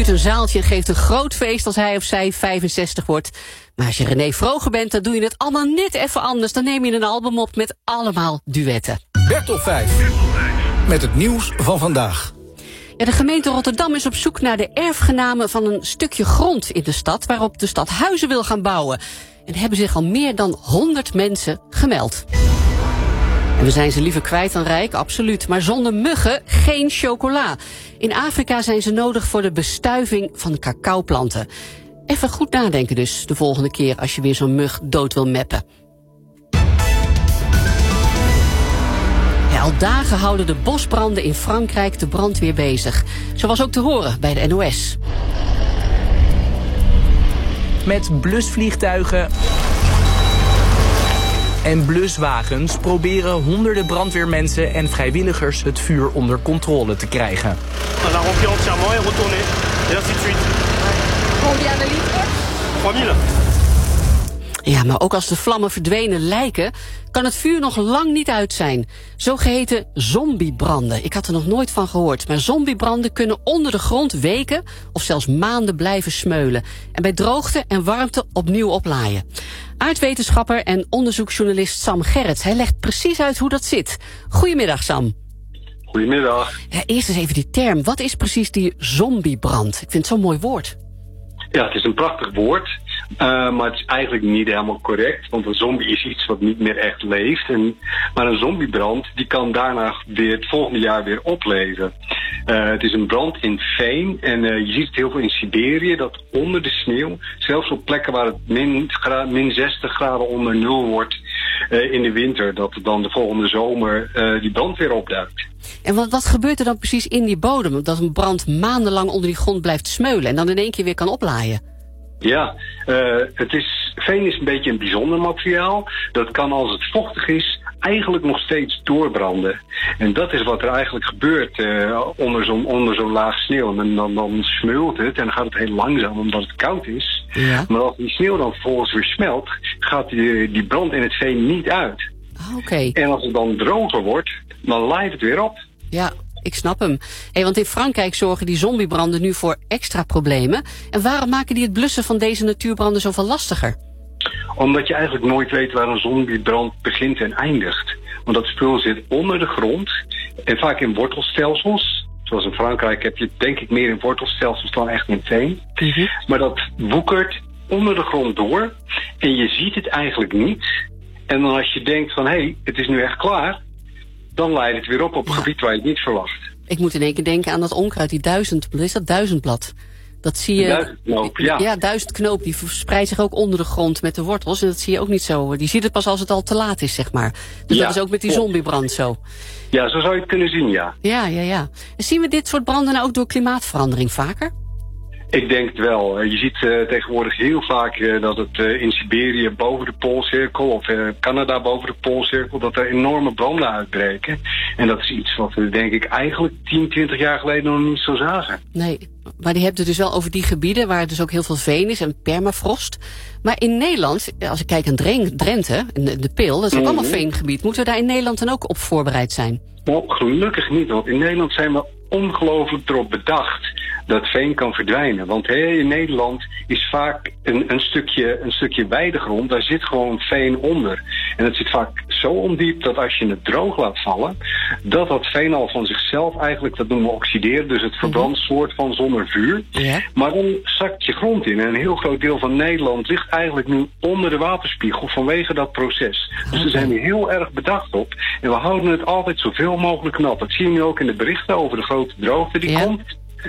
huurt een zaaltje en geeft een groot feest als hij of zij 65 wordt. Maar als je René Vroger bent, dan doe je het allemaal net even anders. Dan neem je een album op met allemaal duetten. Bert op 5. Met het nieuws van vandaag. Ja, de gemeente Rotterdam is op zoek naar de erfgenamen van een stukje grond in de stad, waarop de stad huizen wil gaan bouwen. En er hebben zich al meer dan 100 mensen gemeld. En we zijn ze liever kwijt dan rijk, absoluut. Maar zonder muggen geen chocola. In Afrika zijn ze nodig voor de bestuiving van de cacaoplanten. Even goed nadenken dus de volgende keer als je weer zo'n mug dood wil meppen. Ja, al dagen houden de bosbranden in Frankrijk de brandweer bezig. Zo was ook te horen bij de NOS. Met blusvliegtuigen en bluswagens proberen honderden brandweermensen en vrijwilligers het vuur onder controle te krijgen. On a rempli entièrement et retourné. Et ainsi de suite. Combien de liter? 3000. Ja, maar ook als de vlammen verdwenen lijken, kan het vuur nog lang niet uit zijn. Zogeheten zombiebranden. Ik had er nog nooit van gehoord. Maar zombiebranden kunnen onder de grond weken of zelfs maanden blijven smeulen. En bij droogte en warmte opnieuw oplaaien. Aardwetenschapper en onderzoeksjournalist Sam Gerrits. Hij legt precies uit hoe dat zit. Goedemiddag, Sam. Goedemiddag. Ja, eerst eens even die term. Wat is precies die zombiebrand? Ik vind het zo'n mooi woord. Ja, het is een prachtig woord, maar het is eigenlijk niet helemaal correct. Want een zombie is iets wat niet meer echt leeft. Maar een zombiebrand die kan daarna weer het volgende jaar weer opleven. Het is een brand in veen en je ziet het heel veel in Siberië, dat onder de sneeuw, zelfs op plekken waar het min 60 graden onder nul wordt in de winter, dat het dan de volgende zomer die brand weer opduikt. En wat gebeurt er dan precies in die bodem? Dat een brand maandenlang onder die grond blijft smeulen en dan in één keer weer kan oplaaien? Ja, veen is een beetje een bijzonder materiaal. Dat kan, als het vochtig is, eigenlijk nog steeds doorbranden. En dat is wat er eigenlijk gebeurt onder zo'n laag sneeuw. En dan smeult het en dan gaat het heel langzaam omdat het koud is. Ja. Maar als die sneeuw dan vervolgens weer smelt, gaat die brand in het veen niet uit. Okay. En als het dan droger wordt, dan laait het weer op. Ja, ik snap hem. Want in Frankrijk zorgen die zombiebranden nu voor extra problemen. En waarom maken die het blussen van deze natuurbranden zoveel lastiger? Omdat je eigenlijk nooit weet waar een zombiebrand begint en eindigt. Want dat spul zit onder de grond en vaak in wortelstelsels. Zoals in Frankrijk heb je het denk ik meer in wortelstelsels dan echt in veen. Mm-hmm. Maar dat woekert onder de grond door en je ziet het eigenlijk niet. En dan als je denkt van hé, het is nu echt klaar, dan leidt het weer op een gebied waar je het niet verwacht. Ik moet in één keer denken aan dat onkruid, die duizendblad. Dat zie je. Duizendknoop, ja. Ja, duizendknoop, die verspreidt zich ook onder de grond met de wortels. En dat zie je ook niet zo. Die ziet het pas als het al te laat is, zeg maar. Dus dat is ook met die zombiebrand zo. Ja, zo zou je het kunnen zien, ja. Ja. En zien we dit soort branden nou ook door klimaatverandering vaker? Ik denk het wel. Je ziet tegenwoordig heel vaak dat het in Siberië boven de Poolcirkel of Canada boven de Poolcirkel, dat er enorme branden uitbreken. En dat is iets wat we denk ik eigenlijk 10, 20 jaar geleden nog niet zo zagen. Nee, maar die hebt het dus wel over die gebieden waar dus ook heel veel veen is en permafrost. Maar in Nederland, als ik kijk aan Drenthe, de Peel, dat is ook allemaal veengebied. Moeten we daar in Nederland dan ook op voorbereid zijn? Nou, gelukkig niet, want in Nederland zijn we ongelooflijk erop bedacht dat veen kan verdwijnen. Want in Nederland is vaak een stukje weidegrond, daar zit gewoon veen onder. En het zit vaak zo ondiep dat als je het droog laat vallen, dat veen al van zichzelf eigenlijk, dat noemen we oxideren, dus het verbrandt soort van zonder vuur. Ja. Maar dan zakt je grond in. En een heel groot deel van Nederland ligt eigenlijk nu onder de waterspiegel vanwege dat proces. Dus daar zijn we heel erg bedacht op. En we houden het altijd zoveel mogelijk nat. Dat zie je nu ook in de berichten over de grote droogte die komt.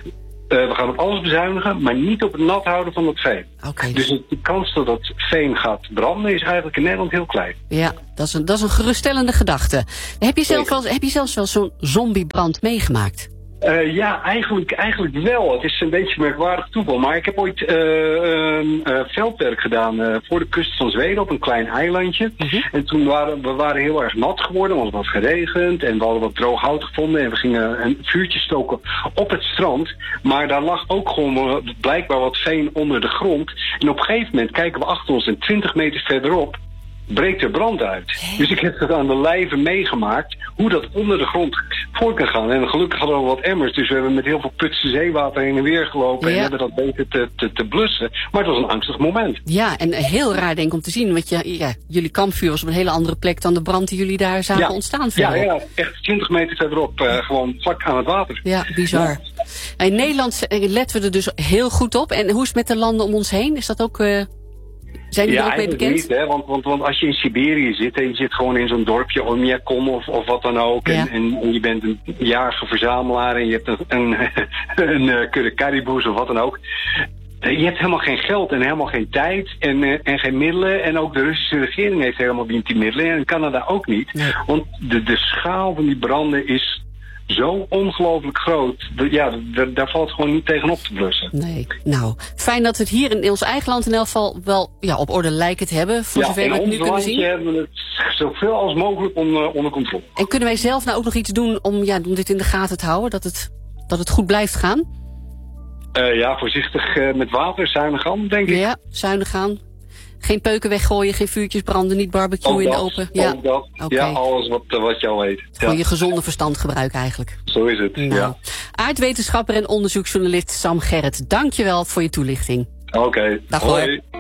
We gaan op alles bezuinigen, maar niet op het nat houden van dat veen. Okay, dus de kans dat het veen gaat branden is eigenlijk in Nederland heel klein. Ja, dat is een geruststellende gedachte. Heb je zelfs wel zo'n zombiebrand meegemaakt? Ja, eigenlijk wel. Het is een beetje merkwaardig toeval. Maar ik heb ooit veldwerk gedaan voor de kust van Zweden op een klein eilandje. Mm-hmm. En toen waren we heel erg nat geworden, want het was geregend en we hadden wat droog hout gevonden. En we gingen een vuurtje stoken op het strand. Maar daar lag ook gewoon blijkbaar wat veen onder de grond. En op een gegeven moment kijken we achter ons en 20 meter verderop breekt er brand uit. Dus ik heb het aan de lijve meegemaakt hoe dat onder de grond voor kan gaan. En gelukkig hadden we wat emmers, dus we hebben met heel veel putsen zeewater heen en weer gelopen en hebben dat beter te blussen. Maar het was een angstig moment. Ja, en heel raar denk ik om te zien, want jullie kampvuur was op een hele andere plek dan de brand die jullie daar zagen ontstaan. Ja, echt 20 meter verderop, gewoon vlak aan het water. Ja, bizar. Ja. In Nederland letten we er dus heel goed op. En hoe is het met de landen om ons heen? Is dat ook... Zijn die er ook mee bekend? Niet, hè? Want als je in Siberië zit en je zit gewoon in zo'n dorpje, Oymyakon of wat dan ook, en je bent een jarige verzamelaar en je hebt een kudde kariboes of wat dan ook. Je hebt helemaal geen geld en helemaal geen tijd en geen middelen. En ook de Russische regering heeft helemaal niet die middelen. En Canada ook niet. Nee. Want de schaal van die branden is zo ongelooflijk groot. Daar valt gewoon niet tegenop te blussen. Nee. Nou, fijn dat we het hier in ons eigen land in elk geval wel op orde lijken te hebben. Voor zover we het nu kunnen zien. Hebben we het zoveel als mogelijk onder controle. En kunnen wij zelf nou ook nog iets doen om dit in de gaten te houden? Dat het goed blijft gaan? Voorzichtig met water, zuinig aan, denk ik. Ja, zuinig aan. Geen peuken weggooien, geen vuurtjes branden, niet barbecue in de open. Ook dat. Okay. Ja, alles wat je al weet. Gewoon je gezonde verstand gebruiken eigenlijk. Zo is het, Aardwetenschapper en onderzoeksjournalist Sam Gerrit, dankjewel voor je toelichting. Oké. Dag hoor.